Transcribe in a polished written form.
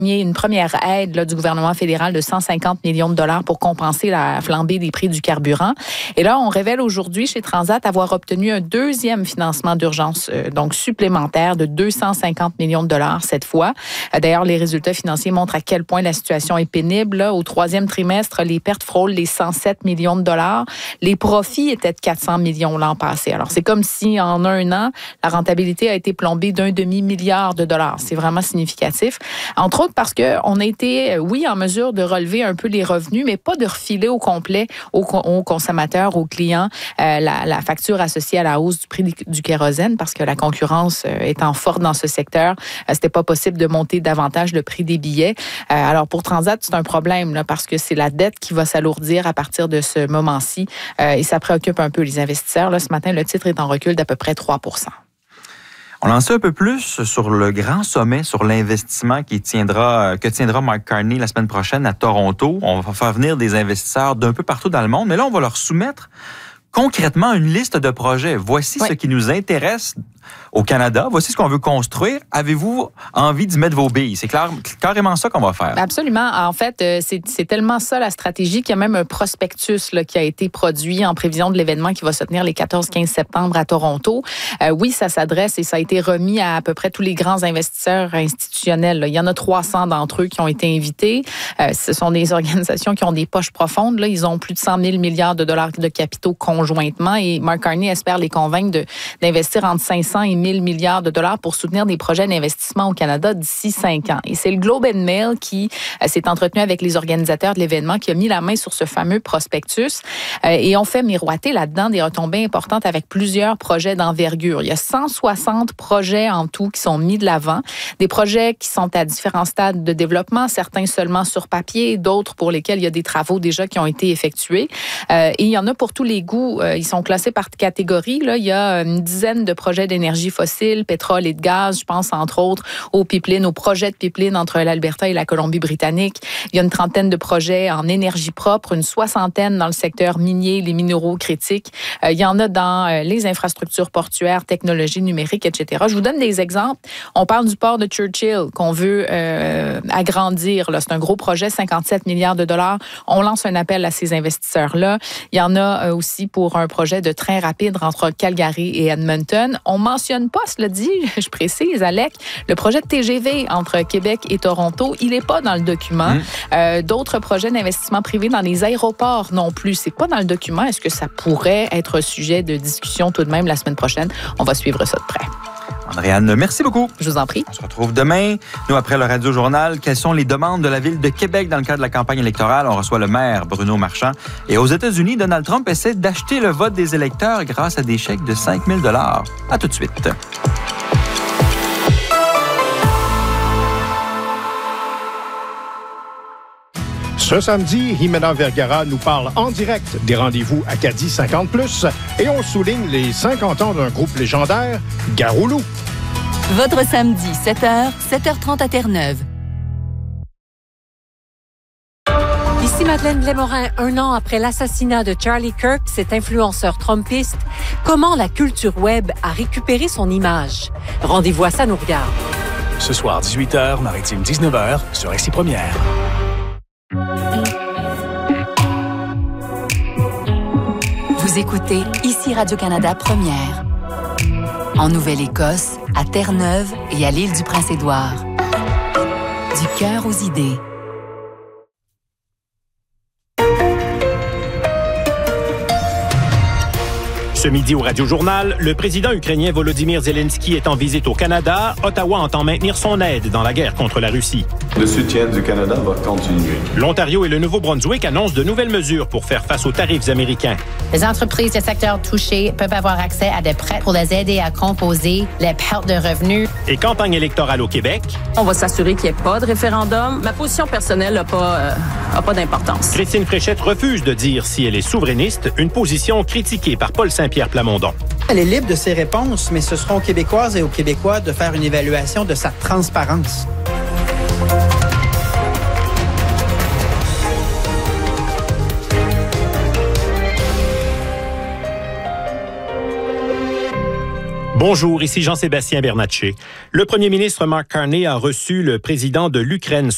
une première aide là, du gouvernement fédéral de 150 millions de dollars pour compenser la flambée des prix du carburant. Et là, on révèle aujourd'hui chez Transat avoir obtenu un deuxième financement d'urgence, donc supplémentaire de 250 millions de dollars cette fois. D'ailleurs, les résultats financiers montrent à quel point la situation est pénible. Là, au troisième trimestre, les pertes frôlent les 107 millions de dollars. Les profits étaient de 400 millions l'an passé. Alors, c'est comme si en un an, la rentabilité a été plombée d'1 demi-milliard de dollars. C'est vraiment significatif. Entre autres parce qu'on a été, oui, en mesure de relever un peu les revenus, mais pas de refiler au complet aux consommateurs, aux clients, la facture associée à la hausse du prix du kérosène parce que la concurrence étant forte dans ce secteur, c'était pas possible de monter davantage le prix des billets. Alors, pour Transat, c'est un problème là, parce que c'est la dette qui va s'alourdir à partir de ce moment-ci et ça préoccupe un peu les investisseurs. Là, ce matin, le titre est en recul d'à peu près 3 %. On en sait un peu plus sur le grand sommet sur l'investissement que tiendra Mark Carney la semaine prochaine à Toronto. On va faire venir des investisseurs d'un peu partout dans le monde, mais là, on va leur soumettre concrètement une liste de projets. Voici ce qui nous intéresse au Canada. Voici ce qu'on veut construire. Avez-vous envie d'y mettre vos billes? C'est carrément ça qu'on va faire. Absolument. En fait, c'est tellement ça la stratégie qu'il y a même un prospectus là, qui a été produit en prévision de l'événement qui va se tenir les 14-15 septembre à Toronto. Oui, ça s'adresse et ça a été remis à peu près tous les grands investisseurs institutionnels. Là. Il y en a 300 d'entre eux qui ont été invités. Ce sont des organisations qui ont des poches profondes. Là. Ils ont plus de 100 000 milliards de dollars de capitaux conjointement et Mark Carney espère les convaincre d'investir entre 500 et 1000 milliards de dollars pour soutenir des projets d'investissement au Canada d'ici 5 ans. Et c'est le Globe and Mail qui s'est entretenu avec les organisateurs de l'événement, qui a mis la main sur ce fameux prospectus et on fait miroiter là-dedans des retombées importantes avec plusieurs projets d'envergure. Il y a 160 projets en tout qui sont mis de l'avant, des projets qui sont à différents stades de développement, certains seulement sur papier, d'autres pour lesquels il y a des travaux déjà qui ont été effectués. Et il y en a pour tous les goûts. Ils sont classés par catégorie. Là, il y a une dizaine de projets d'énergie fossile, pétrole et de gaz. Je pense entre autres aux pipelines, aux projets de pipelines entre l'Alberta et la Colombie-Britannique. Il y a une trentaine de projets en énergie propre, une soixantaine dans le secteur minier, les minéraux critiques. Il y en a dans les infrastructures portuaires, technologies numériques, etc. Je vous donne des exemples. On parle du port de Churchill qu'on veut agrandir. Là. C'est un gros projet, 57 milliards de dollars. On lance un appel à ces investisseurs-là. Il y en a aussi pour un projet de train rapide entre Calgary et Edmonton. On mentionne pas, cela dit, je précise, Alec, le projet de TGV entre Québec et Toronto, il n'est pas dans le document. D'autres projets d'investissement privé dans les aéroports non plus, c'est pas dans le document. Est-ce que ça pourrait être sujet de discussion tout de même la semaine prochaine? On va suivre ça de près. Andréane, merci beaucoup. Je vous en prie. On se retrouve demain. Nous, après le Radio-Journal, quelles sont les demandes de la Ville de Québec dans le cadre de la campagne électorale? On reçoit le maire Bruno Marchand. Et aux États-Unis, Donald Trump essaie d'acheter le vote des électeurs grâce à des chèques de 5 000 $. À tout de suite. Ce samedi, Jimena Vergara nous parle en direct des rendez-vous Acadie 50+, et on souligne les 50 ans d'un groupe légendaire, Garoulou. Votre samedi, 7h, 7h30 à Terre-Neuve. Ici Madeleine Blais-Morin, 1 an après l'assassinat de Charlie Kirk, cet influenceur trumpiste, comment la culture web a récupéré son image? Rendez-vous à Ça nous regarde. Ce soir, 18h, Maritime 19h, sur RCI Première. Vous écoutez ici Radio-Canada Première. En Nouvelle-Écosse, à Terre-Neuve et à l'île du Prince-Édouard. Du cœur aux idées. Ce midi au Radio-Journal, le président ukrainien Volodymyr Zelensky est en visite au Canada. Ottawa entend maintenir son aide dans la guerre contre la Russie. Le soutien du Canada va continuer. L'Ontario et le Nouveau-Brunswick annoncent de nouvelles mesures pour faire face aux tarifs américains. Les entreprises du secteur touché peuvent avoir accès à des prêts pour les aider à composer les pertes de revenus. Et campagne électorale au Québec. On va s'assurer qu'il n'y ait pas de référendum. Ma position personnelle n'a pas d'importance. Christine Fréchette refuse de dire si elle est souverainiste, une position critiquée par Paul Saint-Pierre Plamondon. Elle est libre de ses réponses, mais ce sera aux Québécoises et aux Québécois de faire une évaluation de sa transparence. Bonjour, ici Jean-Sébastien Bernatchez. Le premier ministre Mark Carney a reçu le président de l'Ukraine